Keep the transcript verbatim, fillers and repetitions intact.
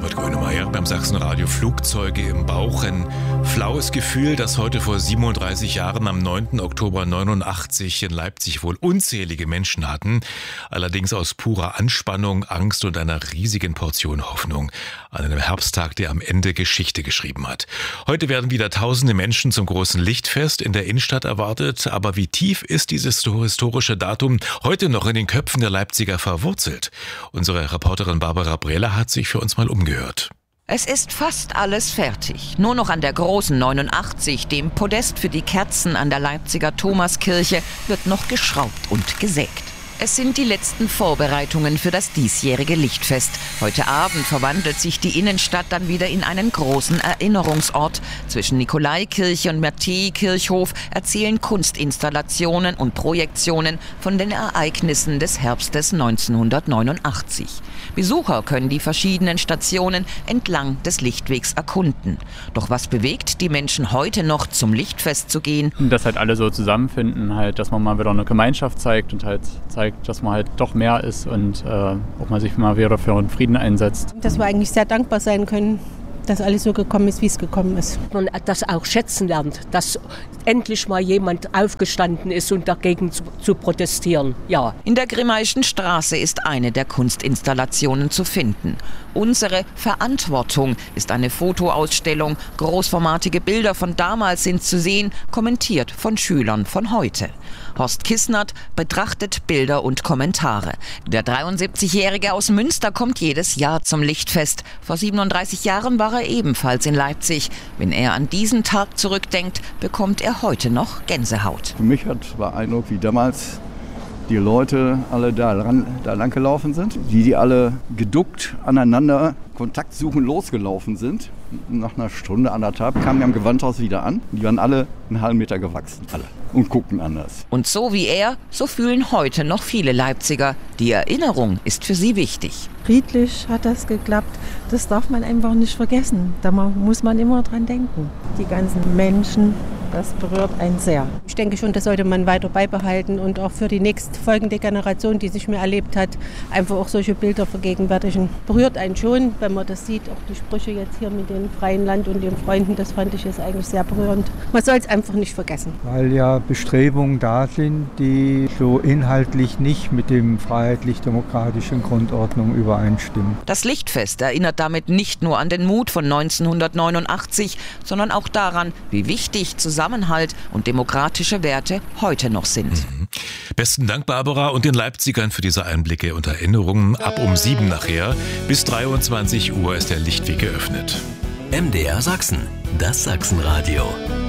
Norbert Grönemeyer beim Sachsenradio. Flugzeuge im Bauch, ein flaues Gefühl, das heute vor siebenunddreißig Jahren am neunten Oktober neunundachtzig in Leipzig wohl unzählige Menschen hatten. Allerdings aus purer Anspannung, Angst und einer riesigen Portion Hoffnung. An einem Herbsttag, der am Ende Geschichte geschrieben hat. Heute werden wieder tausende Menschen zum großen Lichtfest in der Innenstadt erwartet. Aber wie tief ist dieses historische Datum heute noch in den Köpfen der Leipziger verwurzelt? Unsere Reporterin Barbara Brehler hat sich für uns mal umgehört. Es ist fast alles fertig. Nur noch an der großen neunundachtzig, dem Podest für die Kerzen an der Leipziger Thomaskirche, wird noch geschraubt und gesägt. Es sind die letzten Vorbereitungen für das diesjährige Lichtfest. Heute Abend verwandelt sich die Innenstadt dann wieder in einen großen Erinnerungsort. Zwischen Nikolaikirche und Matthäikirchhof erzählen Kunstinstallationen und Projektionen von den Ereignissen des Herbstes neunzehnhundertneunundachtzig. Besucher können die verschiedenen Stationen entlang des Lichtwegs erkunden. Doch was bewegt die Menschen heute noch, zum Lichtfest zu gehen? Dass halt alle so zusammenfinden, halt, dass man mal wieder eine Gemeinschaft zeigt und halt zeigt, dass man halt doch mehr ist und äh, auch mal sich mal wieder für einen Frieden einsetzt. Dass wir eigentlich sehr dankbar sein können, dass alles so gekommen ist, wie es gekommen ist. Man das auch schätzen lernt, dass endlich mal jemand aufgestanden ist und dagegen zu, zu protestieren. Ja. In der Grimmaischen Straße ist eine der Kunstinstallationen zu finden. Unsere Verantwortung ist eine Fotoausstellung. Großformatige Bilder von damals sind zu sehen, kommentiert von Schülern von heute. Horst Kissnert betrachtet Bilder und Kommentare. Der dreiundsiebzigjährige aus Münster kommt jedes Jahr zum Lichtfest. Vor siebenunddreißig Jahren war er ebenfalls in Leipzig. Wenn er an diesen Tag zurückdenkt, bekommt er heute noch Gänsehaut. Für mich hat beeindruckt, wie damals die Leute alle da, ran, da lang gelaufen sind, wie die alle geduckt aneinander Kontakt suchen losgelaufen sind. Nach einer Stunde, anderthalb kamen wir am Gewandhaus wieder an. Die waren alle einen halben Meter gewachsen, alle, und guckten anders. Und so wie er, so fühlen heute noch viele Leipziger. Die Erinnerung ist für sie wichtig. Friedlich hat das geklappt. Das darf man einfach nicht vergessen. Da muss man immer dran denken. Die ganzen Menschen, das berührt einen sehr. Ich denke schon, das sollte man weiter beibehalten und auch für die nächstfolgende Generation, die sich mehr erlebt hat, einfach auch solche Bilder vergegenwärtigen. Berührt einen schon, wenn man das sieht, auch die Sprüche jetzt hier mit dem freien Land und den Freunden, das fand ich jetzt eigentlich sehr berührend. Man soll es einfach nicht vergessen. Weil ja Bestrebungen da sind, die so inhaltlich nicht mit dem freiheitlich-demokratischen Grundordnung übereinstimmen. Das Lichtfest erinnert damit nicht nur an den Mut von neunzehnhundertneunundachtzig, sondern auch daran, wie wichtig Zusammenhalt und demokratische Werte heute noch sind. Mhm. Besten Dank, Barbara, und den Leipzigern für diese Einblicke und Erinnerungen. Ab um sieben nachher bis dreiundzwanzig Uhr ist der Lichtweg geöffnet. M D R Sachsen, das Sachsenradio.